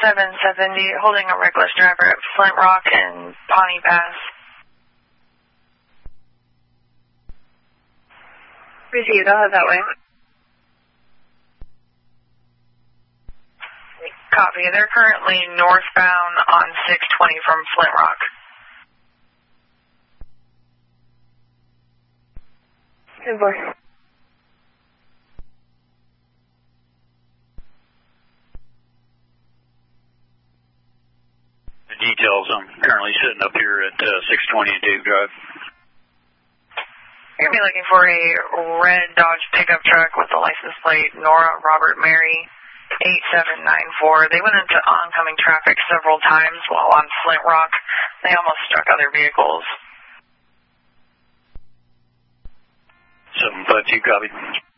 770, holding a reckless driver at Flint Rock and Pawnee Pass. Received, I'll head that way. Copy. They're currently northbound on 620 from Flint Rock. Good boy. The details, I'm currently sitting up here at 620 Duke Drive. You're going to be looking for a red Dodge pickup truck with the license plate Nora Robert Mary 8794. They went into oncoming traffic several times while on Flint Rock. They almost struck other vehicles. 752, copy.